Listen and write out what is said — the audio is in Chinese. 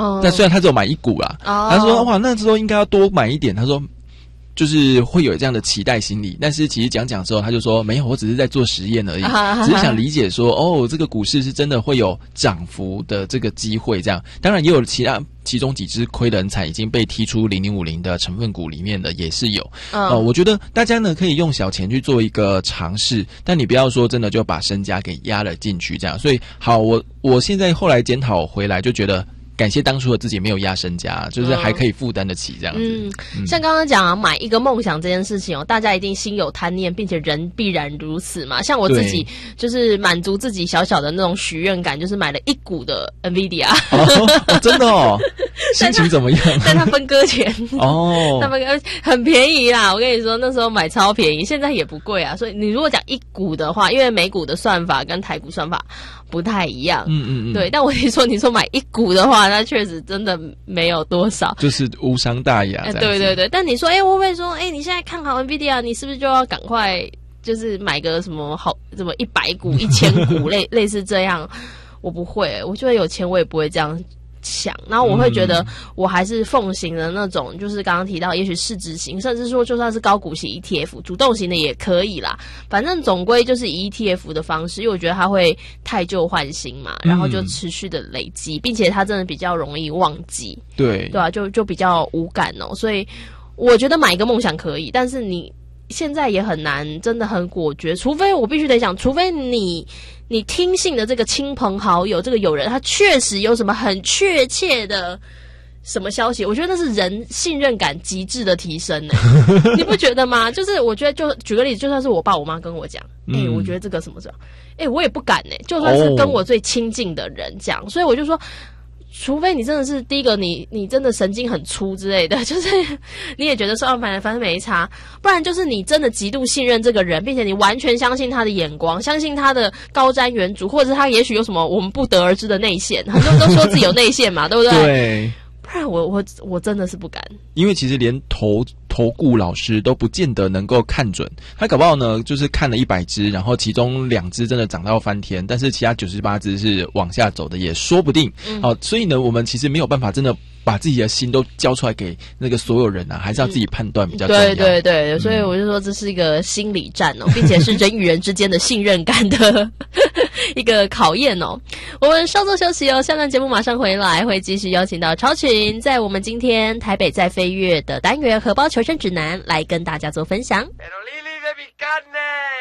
但虽然他只有买1股啦，他说哇，那之后应该要多买一点。他说就是会有这样的期待心理，但是其实讲之后他就说没有，我只是在做实验而已，只是想理解说这个股市是真的会有涨幅的这个机会这样。当然也有其中几只亏人惨已经被踢出0050的成分股里面的也是有。我觉得大家呢可以用小钱去做一个尝试，但你不要说真的就把身家给压了进去这样。所以好，我现在后来检讨回来就觉得感谢当初的自己没有压身家，就是还可以负担得起这样子。 像刚刚讲买一个梦想这件事情大家一定心有贪念，并且人必然如此嘛。像我自己就是满足自己小小的那种许愿感，就是买了1股的 NVIDIA。 真的心情怎么样？ 但它分割前它分割很便宜啦，我跟你说那时候买超便宜，现在也不贵啊。所以你如果讲1股的话，因为美股的算法跟台股算法不太一样，对。但我你说买1股的话，那确实真的没有多少， 就是无伤大雅。 对。但你说会不会说你现在看好 NVIDIA， 你是不是就要赶快就是买个什么100股1000股类似这样？我不会，我觉得有钱我也不会这样想。然后我会觉得我还是奉行的那种，就是刚刚提到也许市值型，甚至说就算是高股息 ETF 主动型的也可以啦，反正总归就是以 ETF 的方式，因为我觉得它会汰旧换新嘛，然后就持续的累积，并且它真的比较容易忘记，对啊，就比较无感所以我觉得买一个梦想可以，但是你现在也很难真的很果决，除非我必须得讲，除非你听信的这个亲朋好友，这个友人他确实有什么很确切的什么消息，我觉得那是人信任感极致的提升你不觉得吗？就是我觉得就举个例子，就算是我爸我妈跟我讲我觉得这个什么我也不敢就算是跟我最亲近的人讲，所以我就说除非你真的是第一个你真的神经很粗之类的，就是你也觉得说反正没差，不然就是你真的极度信任这个人，并且你完全相信他的眼光，相信他的高瞻远瞩，或者是他也许有什么我们不得而知的内线，很多人都说自己有内线嘛对不对？ 对， 不然我真的是不敢， 因为其实连投顾老师都不见得能够看准，他搞不好呢就是看了100只，然后其中2只真的涨到翻天，但是其他98只是往下走的也说不定。所以呢我们其实没有办法真的把自己的心都交出来给那个所有人啊，还是要自己判断比较重要。 对，所以我就说这是一个心理战并且是人与人之间的信任感的一个考验我们稍作休息下段节目马上回来，会继续邀请到超群在我们今天台北在飞跃的单元荷包求生指南来跟大家做分享。